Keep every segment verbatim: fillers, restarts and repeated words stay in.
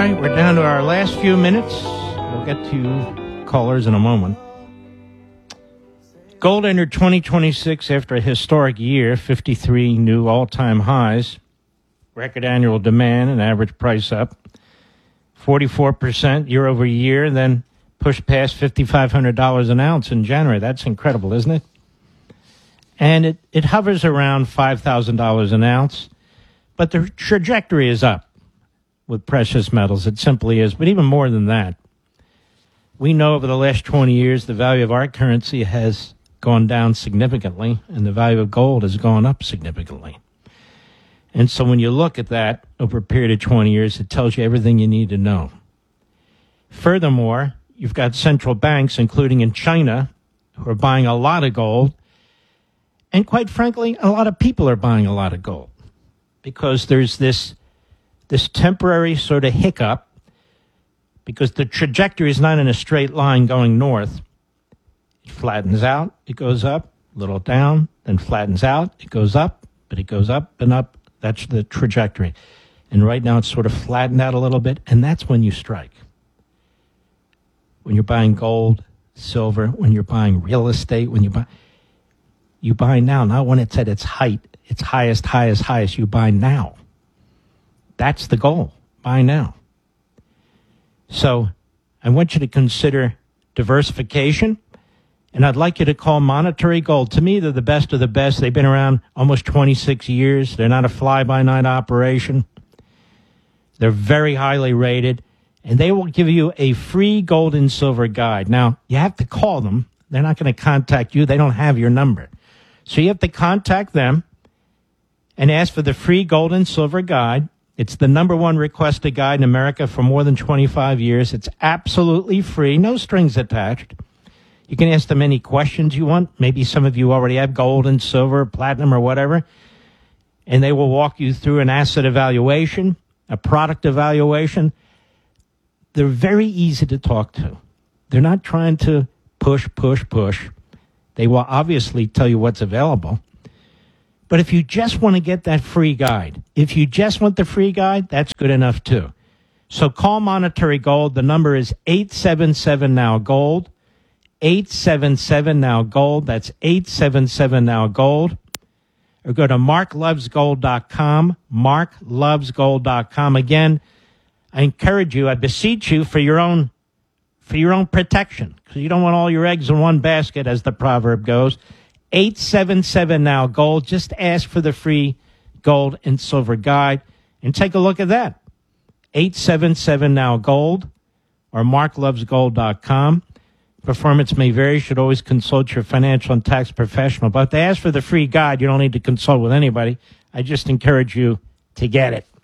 right, we're down to our last few minutes. We'll get to callers in a moment. Gold entered twenty twenty-six after a historic year, fifty-three new all-time highs, record annual demand and average price up forty-four percent year over year, and then pushed past five thousand five hundred dollars an ounce in January. That's incredible, isn't it? And it, it hovers around five thousand dollars an ounce, but the trajectory is up with precious metals. It simply is. But even more than that, we know over the last twenty years the value of our currency has gone down significantly, and the value of gold has gone up significantly. And so when you look at that over a period of twenty years, it tells you everything you need to know. Furthermore, you've got central banks, including in China, who are buying a lot of gold. And quite frankly, a lot of people are buying a lot of gold because there's this, this temporary sort of hiccup because the trajectory is not in a straight line going north. It flattens out, it goes up, a little down, then flattens out, it goes up, but it goes up and up. That's the trajectory. And right now it's sort of flattened out a little bit, and that's when you strike. When you're buying gold, silver, when you're buying real estate, when you buy, you buy now, not when it's at its height, its highest, highest, highest. You buy now. That's the goal. Buy now. So I want you to consider diversification. And I'd like you to call Monetary Gold. To me, they're the best of the best. They've been around almost twenty-six years. They're not a fly-by-night operation. They're very highly rated. And they will give you a free gold and silver guide. Now, you have to call them. They're not going to contact you. They don't have your number. So you have to contact them and ask for the free gold and silver guide. It's the number one requested guide in America for more than twenty-five years. It's absolutely free, no strings attached. You can ask them any questions you want. Maybe some of you already have gold and silver, platinum, or whatever. And they will walk you through an asset evaluation, a product evaluation. They're very easy to talk to. They're not trying to push, push, push. They will obviously tell you what's available. But if you just want to get that free guide, if you just want the free guide, that's good enough too. So call Monetary Gold. The number is eight seven seven now gold. eight seven seven now gold. That's eight seven seven now gold. Or go to mark loves gold dot com, mark loves gold dot com. Again, I encourage you, I beseech you for your own for your own protection, because you don't want all your eggs in one basket, as the proverb goes. eight seven seven now gold. Just ask for the free gold and silver guide and take a look at that. eight seven seven now gold or mark loves gold dot com. Performance may vary. You should always consult your financial and tax professional. But if they ask for the free guide, you don't need to consult with anybody. I just encourage you to get it.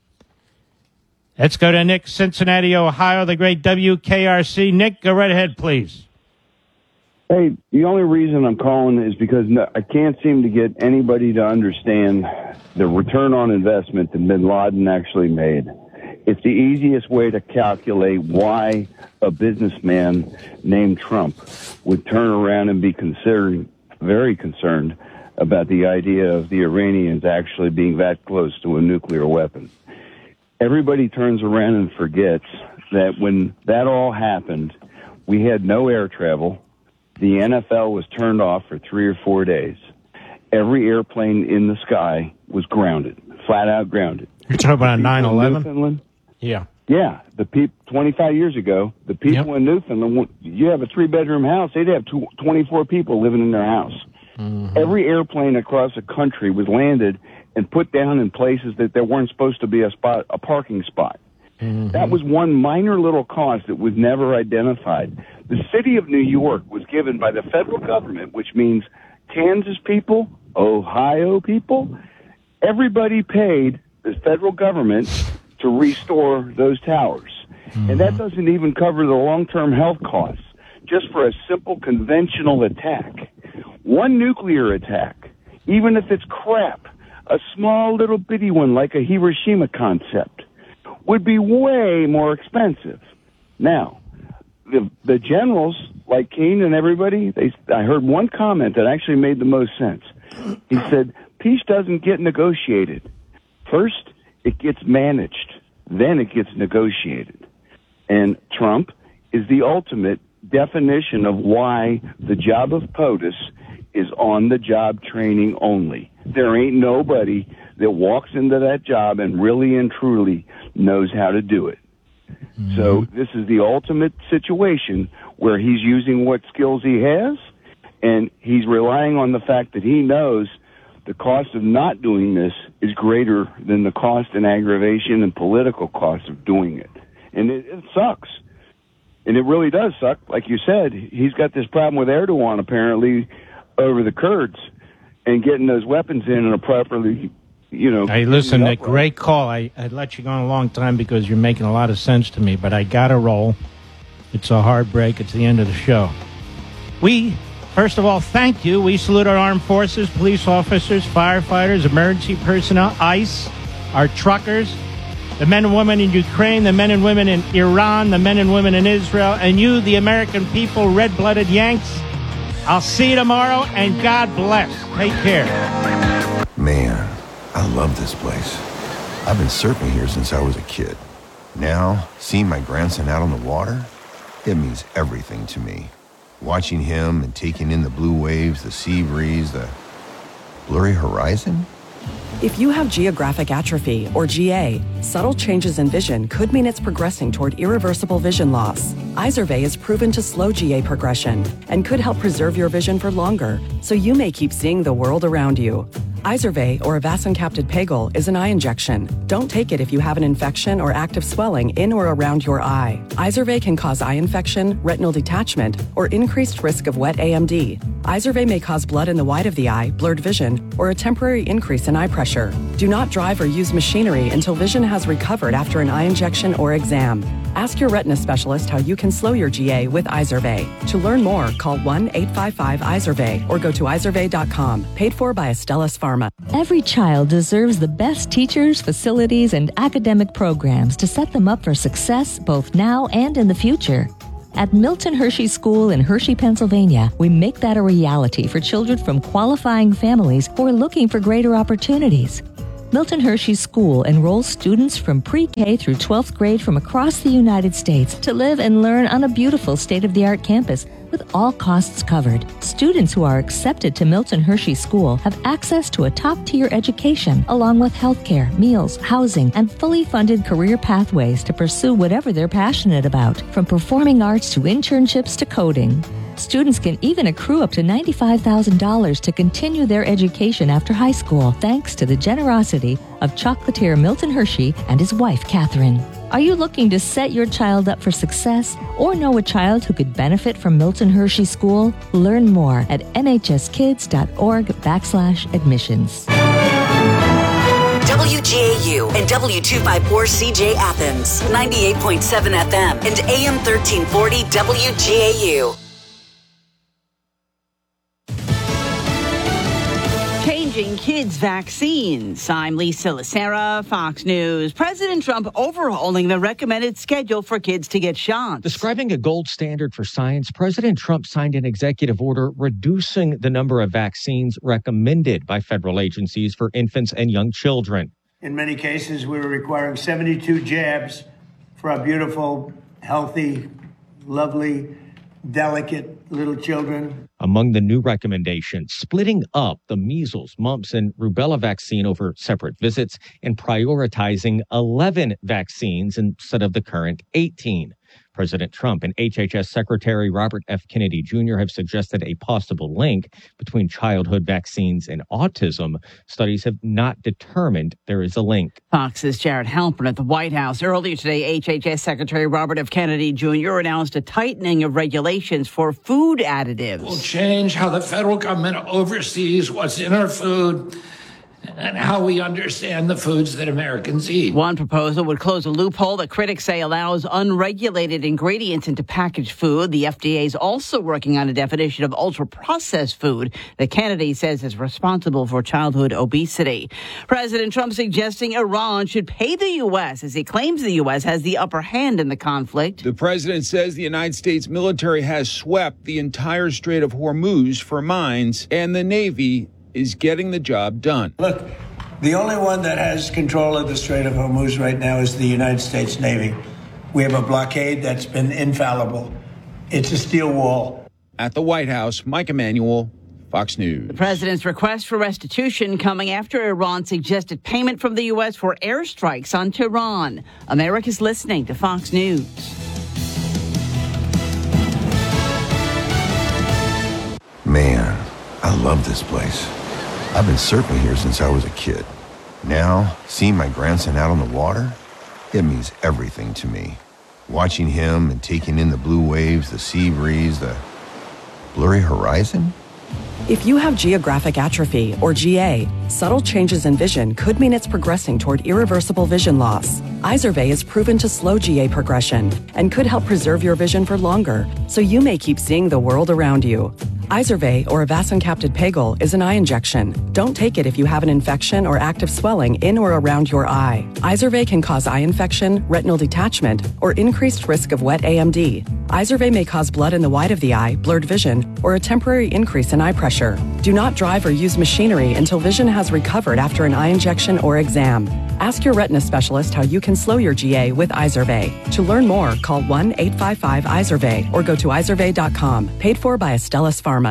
Let's go to Nick, Cincinnati, Ohio, the great W K R C. Nick, go right ahead, please. Hey, the only reason I'm calling is because no, I can't seem to get anybody to understand the return on investment that Bin Laden actually made. It's the easiest way to calculate why a businessman named Trump would turn around and be considered very concerned about the idea of the Iranians actually being that close to a nuclear weapon. Everybody turns around and forgets that when that all happened, we had no air travel. The N F L was turned off for three or four days. Every airplane in the sky was grounded, flat out grounded. You're talking about nine eleven? Newfoundland? Yeah. Yeah. The people twenty-five years ago, the people Yep. in Newfoundland, you have a three-bedroom house, they'd have two, twenty-four people living in their house. Mm-hmm. Every airplane across the country was landed and put down in places that there weren't supposed to be a spot, a parking spot. Mm-hmm. That was one minor little cost that was never identified. The city of New York was given by the federal government, which means Kansas people, Ohio people, everybody paid the federal government to restore those towers. Mm-hmm. And that doesn't even cover the long-term health costs, just for a simple conventional attack. One nuclear attack, even if it's crap, a small little bitty one like a Hiroshima concept, would be way more expensive. Now, the the generals, like Keane and everybody, they I heard one comment that actually made the most sense. He said, peace doesn't get negotiated. First, it gets managed. then it gets negotiated. And Trump is the ultimate definition of why the job of POTUS is on-the-job training only. There ain't nobody that walks into that job and really and truly knows how to do it. Mm-hmm. So this is the ultimate situation where he's using what skills he has, and he's relying on the fact that he knows the cost of not doing this is greater than the cost and aggravation and political cost of doing it. And it, it sucks. And it really does suck. Like you said, he's got this problem with Erdogan, apparently, over the Kurds and getting those weapons in and a properly, you know. Hey, listen, Nick, great call. I, I'd let you go on a long time because you're making a lot of sense to me, but I got to roll. It's a hard break. It's the end of the show. We, first of all, thank you. We salute our armed forces, police officers, firefighters, emergency personnel, ICE, our truckers, the men and women in Ukraine, the men and women in Iran, the men and women in Israel, and you, the American people, red-blooded Yanks. I'll see you tomorrow, and God bless. Take care. Man, I love this place. I've been surfing here since I was a kid. Now, seeing my grandson out on the water, it means everything to me. Watching him and taking in the blue waves, the sea breeze, the blurry horizon. If you have geographic atrophy, or G A, subtle changes in vision could mean it's progressing toward irreversible vision loss. Izervay is proven to slow G A progression and could help preserve your vision for longer, so you may keep seeing the world around you. Izervay, or avacincaptad pegol, is an eye injection. Don't take it if you have an infection or active swelling in or around your eye. Izervay can cause eye infection, retinal detachment, or increased risk of wet A M D. Izervay may cause blood in the white of the eye, blurred vision, or a temporary increase in eye pressure. Do not drive or use machinery until vision has recovered after an eye injection or exam. Ask your retina specialist how you can slow your G A with Izervay. To learn more, call one eight five five Izervay or go to izervay dot com. Paid for by Astellas Pharma. Every child deserves the best teachers, facilities, and academic programs to set them up for success both now and in the future. At Milton Hershey School in Hershey, Pennsylvania, we make that a reality for children from qualifying families who are looking for greater opportunities. Milton Hershey School enrolls students from pre-K through twelfth grade from across the United States to live and learn on a beautiful state-of-the-art campus with all costs covered. Students who are accepted to Milton Hershey School have access to a top-tier education, along with healthcare, meals, housing, and fully funded career pathways to pursue whatever they're passionate about, from performing arts to internships to coding. Students can even accrue up to ninety-five thousand dollars to continue their education after high school, thanks to the generosity of chocolatier Milton Hershey and his wife, Catherine. Are you looking to set your child up for success or know a child who could benefit from Milton Hershey School? Learn more at nhskids.org backslash admissions. W G A U and W two fifty-four C J Athens, ninety-eight point seven F M and A M thirteen forty W G A U. Changing kids' vaccines. I'm Lisa Lacera, Fox News. President Trump overhauling the recommended schedule for kids to get shots. Describing a gold standard for science, President Trump signed an executive order reducing the number of vaccines recommended by federal agencies for infants and young children. In many cases, we were requiring seventy-two jabs for our beautiful, healthy, lovely, delicate little children. Among the new recommendations, splitting up the measles, mumps, and rubella vaccine over separate visits and prioritizing eleven vaccines instead of the current eighteen. President Trump and H H S Secretary Robert F. Kennedy Junior have suggested a possible link between childhood vaccines and autism. Studies have not determined there is a link. Fox's Jared Halpern at the White House. Earlier today, H H S Secretary Robert F. Kennedy Junior announced a tightening of regulations for food additives. We'll change how the federal government oversees what's in our food and how we understand the foods that Americans eat. One proposal would close a loophole that critics say allows unregulated ingredients into packaged food. The F D A is also working on a definition of ultra-processed food that Kennedy says is responsible for childhood obesity. President Trump suggesting Iran should pay the U S as he claims the U S has the upper hand in the conflict. The president says the United States military has swept the entire Strait of Hormuz for mines, and the Navy is getting the job done. Look, The only one that has control of the Strait of Hormuz right now is the United States Navy. We have a blockade that's been infallible. It's a steel wall. At the White House, Mike Emanuel, Fox News. The president's request for restitution coming after Iran suggested payment from the U S for airstrikes on Tehran. America's listening to Fox News. Man, I love this place. I've been surfing here since I was a kid. Now, seeing my grandson out on the water, it means everything to me. Watching him and taking in the blue waves, the sea breeze, the blurry horizon. If you have geographic atrophy, or G A, subtle changes in vision could mean it's progressing toward irreversible vision loss. Izervay is proven to slow G A progression and could help preserve your vision for longer, so you may keep seeing the world around you. Izervay, or avacincaptad pegol, is an eye injection. Don't take it if you have an infection or active swelling in or around your eye. Izervay can cause eye infection, retinal detachment, or increased risk of wet A M D. Izervay may cause blood in the white of the eye, blurred vision, or a temporary increase in eye pressure. Do not drive or use machinery until vision has recovered after an eye injection or exam. Ask your retina specialist how you can slow your G A with Izervay. To learn more, call one eight five five Izervay or go to izervay dot com. Paid for by Astellas Pharma.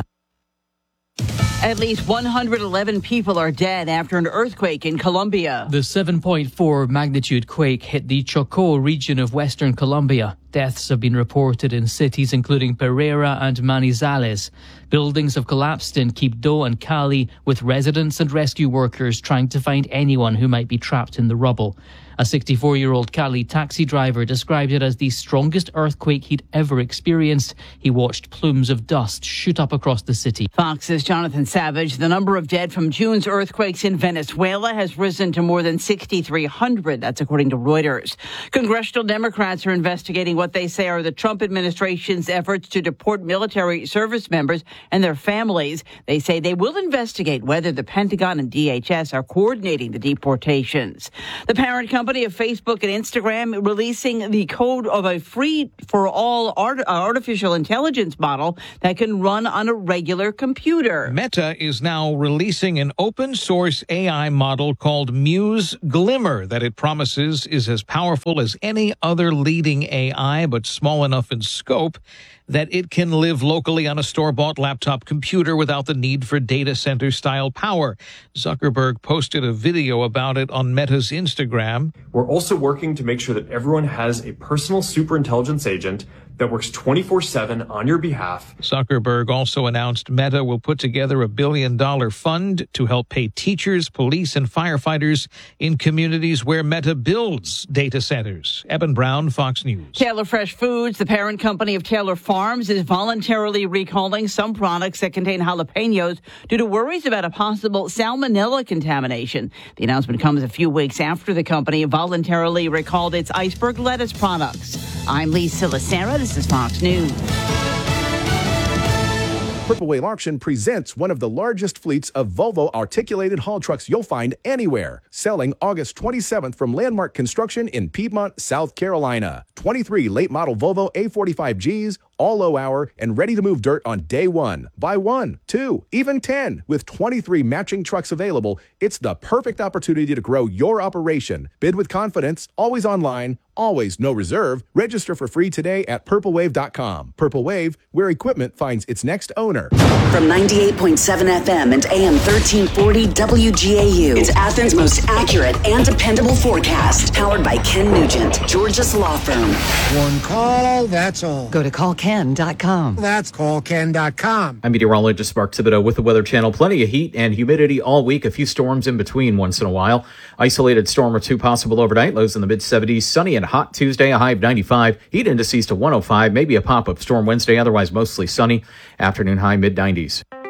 At least one hundred eleven people are dead after an earthquake in Colombia. The seven point four magnitude quake hit the Chocó region of western Colombia. Deaths have been reported in cities including Pereira and Manizales. Buildings have collapsed in Quibdó and Cali, with residents and rescue workers trying to find anyone who might be trapped in the rubble. A sixty-four-year-old Cali taxi driver described it as the strongest earthquake he'd ever experienced. He watched plumes of dust shoot up across the city. Fox's Jonathan Savage. The number of dead from June's earthquakes in Venezuela has risen to more than six thousand three hundred. That's according to Reuters. Congressional Democrats are investigating what they say are the Trump administration's efforts to deport military service members and their families. They say they will investigate whether the Pentagon and D H S are coordinating the deportations. The parent company Company of Facebook and Instagram releasing the code of a free-for-all art, uh, artificial intelligence model that can run on a regular computer. Meta is now releasing an open-source A I model called Muse Glimmer that it promises is as powerful as any other leading A I, but small enough in scope that it can live locally on a store-bought laptop computer without the need for data center-style power. Zuckerberg posted a video about it on Meta's Instagram. We're also working to make sure that everyone has a personal superintelligence agent that works twenty-four seven on your behalf. Zuckerberg also announced Meta will put together a billion-dollar fund to help pay teachers, police, and firefighters in communities where Meta builds data centers. Eben Brown, Fox News. Taylor Fresh Foods, the parent company of Taylor Farms, is voluntarily recalling some products that contain jalapenos due to worries about a possible salmonella contamination. The announcement comes a few weeks after the company voluntarily recalled its iceberg lettuce products. I'm Lee Silasera. This is Fox News. Purple Wave Auction presents one of the largest fleets of Volvo articulated haul trucks you'll find anywhere. Selling August twenty-seventh from Landmark Construction in Piedmont, South Carolina. twenty-three late model Volvo A forty-five Gs, all low hour, and ready to move dirt on day one. Buy one, two, even ten. With twenty-three matching trucks available, it's the perfect opportunity to grow your operation. Bid with confidence, always online, always no reserve. Register for free today at purple wave dot com. Purple Wave, where equipment finds its next owner. From ninety-eight point seven F M and A M thirteen forty W G A U, it's Athens' most accurate and dependable forecast. Powered by Ken Nugent, Georgia's law firm. One call, that's all. Go to call ken dot com. That's call ken dot com. I'm meteorologist Mark Thibodeau with the Weather Channel. Plenty of heat and humidity all week. A few storms in between once in a while. Isolated storm or two possible overnight. Lows in the mid seventies. Sunny and hot Tuesday, a high of ninety-five. Heat indices to one oh five. Maybe a pop-up storm Wednesday. Otherwise mostly sunny. Afternoon high mid nineties.